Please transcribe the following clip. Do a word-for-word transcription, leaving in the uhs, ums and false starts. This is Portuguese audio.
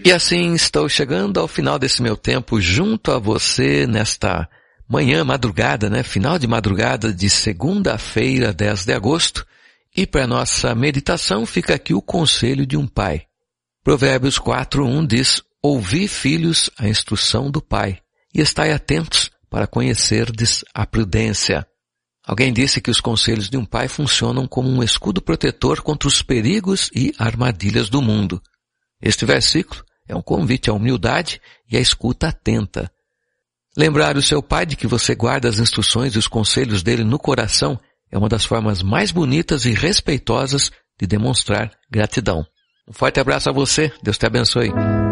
E assim estou chegando ao final desse meu tempo junto a você nesta manhã, madrugada, né? Final de madrugada de segunda-feira, dez de agosto. E para nossa meditação fica aqui o conselho de um pai. Provérbios quatro, um diz: ouvi, filhos, a instrução do pai, e estai atentos para conhecerdes a prudência. Alguém disse que os conselhos de um pai funcionam como um escudo protetor contra os perigos e armadilhas do mundo. Este versículo é um convite à humildade e à escuta atenta. Lembrar o seu pai de que você guarda as instruções e os conselhos dele no coração é uma das formas mais bonitas e respeitosas de demonstrar gratidão. Um forte abraço a você. Deus te abençoe.